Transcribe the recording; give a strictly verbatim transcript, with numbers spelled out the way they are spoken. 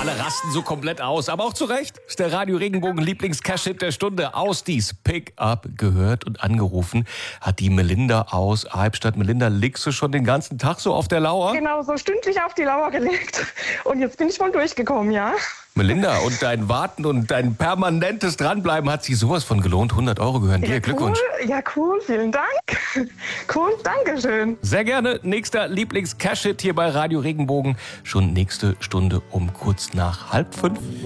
Alle rasten so komplett aus, aber auch zu Recht. Ist der Radio Regenbogen Lieblings-Cash-Hit der Stunde aus dies Pick-up gehört und angerufen hat die Melinda aus Albstadt. Melinda, liegst du schon den ganzen Tag so auf der Lauer? Genau, so stündlich auf die Lauer gelegt. Und jetzt bin ich wohl durchgekommen, ja. Melinda, und dein Warten und dein permanentes Dranbleiben hat sich sowas von gelohnt. hundert Euro gehören dir. Ja, Glückwunsch. Cool. Ja, cool. Vielen Dank. Cool, danke schön. Sehr gerne. Nächster Lieblings-Cash-Hit hier bei Radio Regenbogen. Schon nächste Stunde um kurz nach halb fünf.